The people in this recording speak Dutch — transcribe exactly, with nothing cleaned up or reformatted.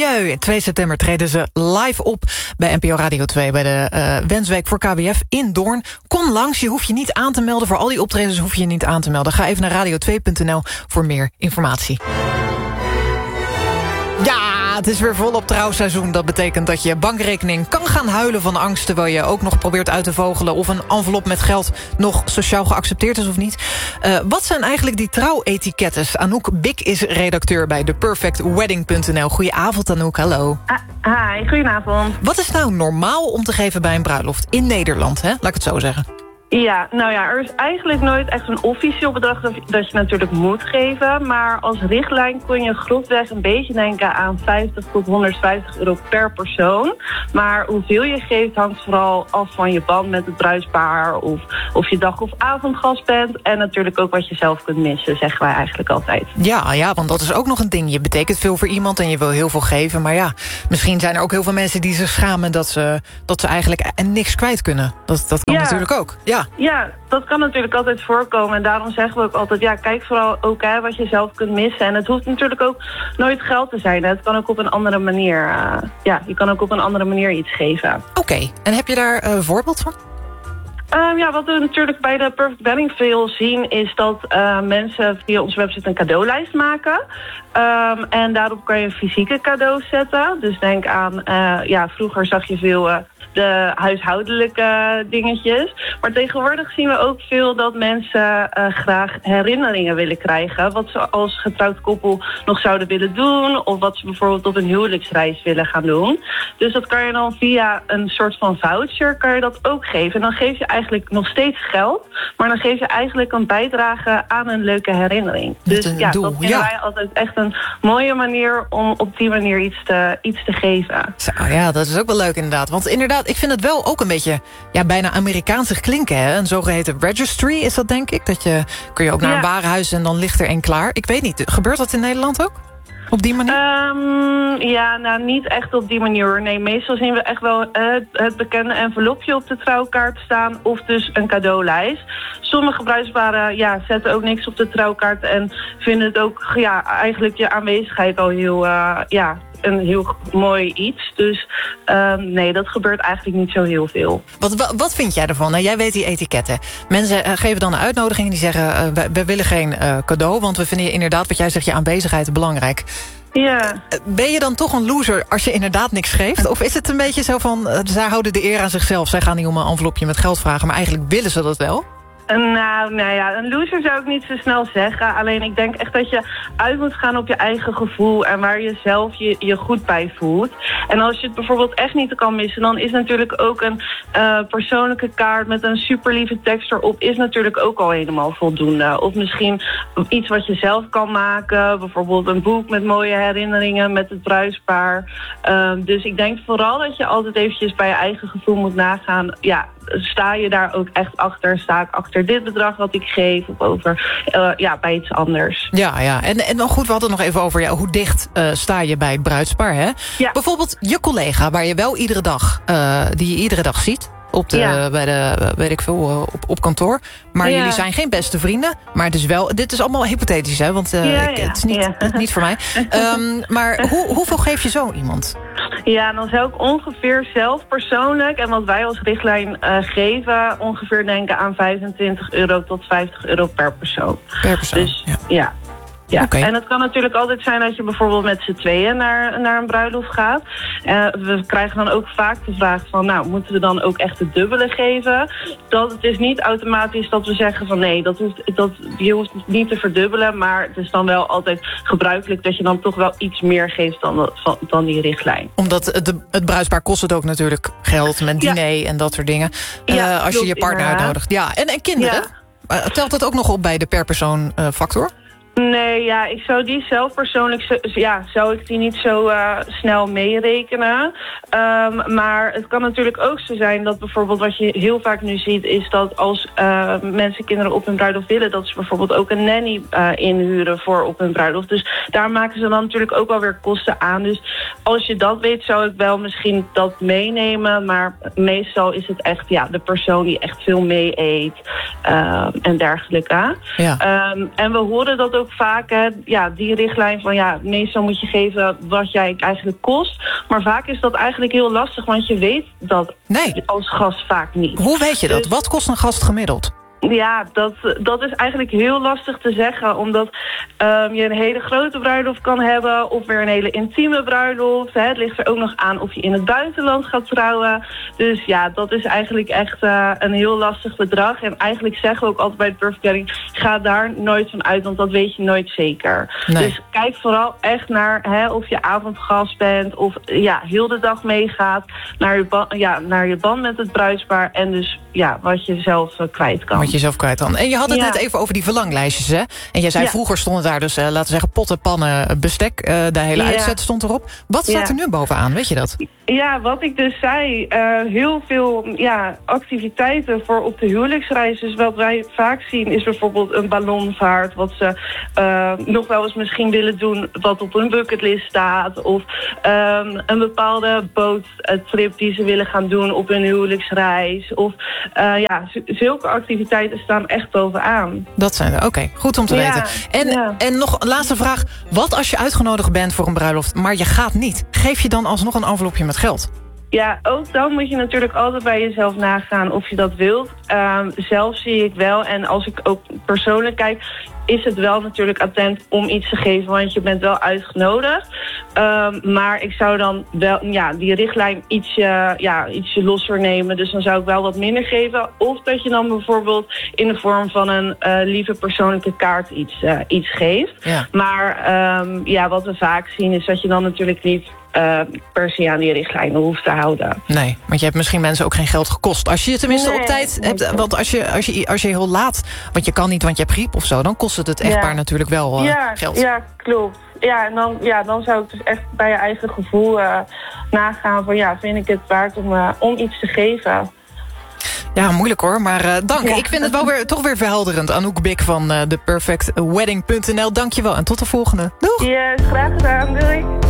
Milieu. twee september treden ze live op bij N P O Radio twee... bij de uh, Wensweek voor K W F in Doorn. Kom langs, je hoeft je niet aan te melden. Voor al die optredens hoef je je niet aan te melden. Ga even naar radio twee punt n l voor meer informatie. Ja, het is weer volop trouwseizoen. Dat betekent dat je bankrekening kan gaan huilen van angst... terwijl je ook nog probeert uit te vogelen... of een envelop met geld nog sociaal geaccepteerd is of niet. Uh, wat zijn eigenlijk die trouwetikettes? Anouk Bik is redacteur bij the perfect wedding punt n l. Goedenavond, Anouk, hallo. Ah, hi, goedenavond. Wat is nou normaal om te geven bij een bruiloft? In Nederland, hè? Laat ik het zo zeggen. Ja, nou ja, er is eigenlijk nooit echt een officieel bedrag dat je, dat je natuurlijk moet geven. Maar als richtlijn kun je grofweg een beetje denken aan vijftig tot honderdvijftig euro per persoon. Maar hoeveel je geeft hangt vooral af van je band met het bruidspaar of, of je dag- of avondgast bent. En natuurlijk ook wat je zelf kunt missen, zeggen wij eigenlijk altijd. Ja, ja, want dat is ook nog een ding. Je betekent veel voor iemand en je wil heel veel geven. Maar ja, misschien zijn er ook heel veel mensen die zich schamen dat ze, dat ze eigenlijk niks kwijt kunnen. Dat, dat kan ja. natuurlijk ook. Ja. Ja, dat kan natuurlijk altijd voorkomen. En daarom zeggen we ook altijd, ja, kijk vooral ook hè, wat je zelf kunt missen. En het hoeft natuurlijk ook nooit geld te zijn. Hè. Het kan ook op een andere manier, uh, ja, je kan ook op een andere manier iets geven. Oké, okay. En heb je daar een uh, voorbeeld van? Um, ja, wat we natuurlijk bij de Perfect Wedding veel zien... is dat uh, mensen via onze website een cadeaulijst maken. Um, en daarop kan je fysieke cadeaus zetten. Dus denk aan, uh, ja, vroeger zag je veel... Uh, de huishoudelijke dingetjes. Maar tegenwoordig zien we ook veel dat mensen uh, graag herinneringen willen krijgen. Wat ze als getrouwd koppel nog zouden willen doen. Of wat ze bijvoorbeeld op een huwelijksreis willen gaan doen. Dus dat kan je dan via een soort van voucher kan je dat ook geven. En dan geef je eigenlijk nog steeds geld. Maar dan geef je eigenlijk een bijdrage aan een leuke herinnering. Met dus een ja, doel, dat vinden ja. wij altijd echt een mooie manier om op die manier iets te, iets te geven. Zo, ja, dat is ook wel leuk inderdaad. Want inderdaad, ik vind het wel ook een beetje ja, bijna Amerikaansig klinken. Hè? Een zogeheten registry is dat, denk ik. Dat je, kun je ook naar ja. een warenhuis en dan ligt er één klaar. Ik weet niet, gebeurt dat in Nederland ook? Op die manier? Um, ja, nou niet echt op die manier. Nee, meestal zien we echt wel uh, het bekende envelopje op de trouwkaart staan. Of dus een cadeaulijst. Sommige bruidsparen ja, zetten ook niks op de trouwkaart. En vinden het ook ja, eigenlijk je aanwezigheid al heel... Uh, ja, een heel mooi iets. Dus um, nee, dat gebeurt eigenlijk niet zo heel veel. Wat, wat, wat vind jij ervan? Nou, jij weet die etiketten. Mensen uh, geven dan een uitnodiging en die zeggen... Uh, we, we willen geen uh, cadeau, want we vinden je inderdaad... wat jij zegt, je aanwezigheid belangrijk. Ja. Uh, ben je dan toch een loser als je inderdaad niks geeft? Of is het een beetje zo van... Uh, zij houden de eer aan zichzelf. Zij gaan niet om een envelopje met geld vragen... maar eigenlijk willen ze dat wel? Nou, nou ja, een loser zou ik niet zo snel zeggen. Alleen ik denk echt dat je uit moet gaan op je eigen gevoel... en waar je zelf je, je goed bij voelt. En als je het bijvoorbeeld echt niet kan missen... dan is natuurlijk ook een uh, persoonlijke kaart met een super lieve tekst erop... is natuurlijk ook al helemaal voldoende. Of misschien iets wat je zelf kan maken. Bijvoorbeeld een boek met mooie herinneringen met het bruidspaar. Uh, dus ik denk vooral dat je altijd eventjes bij je eigen gevoel moet nagaan... ja, sta je daar ook echt achter? Sta ik achter dit bedrag wat ik geef? Of over uh, ja, bij iets anders? Ja, ja. En, en dan goed, we hadden het nog even over ja, hoe dicht uh, sta je bij het bruidspaar, hè? Ja. Bijvoorbeeld je collega, waar je wel iedere dag, uh, die je iedere dag ziet. Op de, ja. bij de, weet ik veel, op, op kantoor. Maar ja. jullie zijn geen beste vrienden. Maar het is wel, dit is allemaal hypothetisch, hè? Want uh, ja, ik, het is niet, ja. het, niet voor mij. Um, maar hoe, hoeveel geef je zo iemand? Ja, dan zou ik ongeveer zelf persoonlijk... en wat wij als richtlijn uh, geven... ongeveer denken aan vijfentwintig euro tot vijftig euro per persoon. Per persoon, dus, ja. ja. Ja, okay. En het kan natuurlijk altijd zijn dat je bijvoorbeeld met z'n tweeën naar, naar een bruiloft gaat. Uh, we krijgen dan ook vaak de vraag van, nou, moeten we dan ook echt het dubbele geven? Dat het is niet automatisch dat we zeggen van nee, dat hoeft, dat, je hoeft niet te verdubbelen. Maar het is dan wel altijd gebruikelijk dat je dan toch wel iets meer geeft dan, dan die richtlijn. Omdat het, het bruidspaar kost het ook natuurlijk geld met diner ja. en dat soort dingen. Uh, ja, als je je partner inderdaad. uitnodigt. Ja, en, en kinderen? Ja. Uh, telt dat ook nog op bij de per persoon uh, factor? Nee, ja, ik zou die zelf persoonlijk, ja, zou ik die niet zo uh, snel meerekenen. Um, maar het kan natuurlijk ook zo zijn dat bijvoorbeeld wat je heel vaak nu ziet... is dat als uh, mensen kinderen op hun bruiloft willen... dat ze bijvoorbeeld ook een nanny uh, inhuren voor op hun bruiloft. Dus daar maken ze dan natuurlijk ook wel weer kosten aan. Dus als je dat weet, zou ik wel misschien dat meenemen. Maar meestal is het echt ja, de persoon die echt veel mee eet uh, en dergelijke. Ja. Um, en we horen dat ook ook vaak hè, ja, die richtlijn van ja, meestal moet je geven wat jij eigenlijk kost. Maar vaak is dat eigenlijk heel lastig, want je weet dat nee. als gast vaak niet. Hoe weet je dat? Dus, wat kost een gast gemiddeld? Ja, dat, dat is eigenlijk heel lastig te zeggen. Omdat um, je een hele grote bruiloft kan hebben. Of weer een hele intieme bruiloft. Hè. Het ligt er ook nog aan of je in het buitenland gaat trouwen. Dus ja, dat is eigenlijk echt uh, een heel lastig bedrag. En eigenlijk zeggen we ook altijd bij de Perfect Wedding, ga daar nooit van uit, want dat weet je nooit zeker. Nee. Dus kijk vooral echt naar hè, of je avondgast bent. Of ja, heel de dag meegaat. Naar je, ba- ja, naar je band met het bruidspaar. En dus ja, wat je zelf uh, kwijt kan. Wat je zelf kwijt kan. En je had het ja. net even over die verlanglijstjes, hè? En jij zei ja. vroeger stonden daar dus, uh, laten we zeggen, potten, pannen, bestek. Uh, de hele ja. uitzet stond erop. Wat staat ja. er nu bovenaan, weet je dat? Ja, wat ik dus zei, uh, heel veel ja, activiteiten voor op de huwelijksreis. Dus wat wij vaak zien is bijvoorbeeld een ballonvaart, wat ze uh, nog wel eens misschien willen doen, wat op een bucketlist staat. Of um, een bepaalde boottrip die ze willen gaan doen op hun huwelijksreis. Of uh, ja, z- zulke activiteiten staan echt bovenaan. Dat zijn er, oké. Okay, goed om te ja, weten. En, ja. en nog een laatste vraag. Wat als je uitgenodigd bent voor een bruiloft, maar je gaat niet? Geef je dan alsnog een envelopje met geld? Ja, ook dan moet je natuurlijk altijd bij jezelf nagaan of je dat wilt. Um, zelf zie ik wel, en als ik ook persoonlijk kijk, is het wel natuurlijk attent om iets te geven, want je bent wel uitgenodigd. Um, maar ik zou dan wel ja, die richtlijn ietsje, ja, ietsje losser nemen. Dus dan zou ik wel wat minder geven. Of dat je dan bijvoorbeeld in de vorm van een uh, lieve persoonlijke kaart iets, uh, iets geeft. Ja. Maar um, ja, wat we vaak zien is dat je dan natuurlijk niet Uh, per se aan die richtlijnen hoeft te houden. Nee, want je hebt misschien mensen ook geen geld gekost. Als je je tenminste nee, op tijd hebt. Want als je, als, je, als je heel laat, want je kan niet, want je hebt griep of zo, dan kost het het echtpaar ja. natuurlijk wel uh, ja, geld. Ja, klopt. Ja, en dan, ja, dan zou ik dus echt bij je eigen gevoel uh, nagaan van ja, vind ik het waard om, uh, om iets te geven. Ja, moeilijk hoor, maar uh, dank. Ja. Ik vind het wel weer, toch weer verhelderend. Anouk Bik van uh, de perfect wedding punt n l. Dank je wel en tot de volgende. Doeg! Yes, graag gedaan. Doei!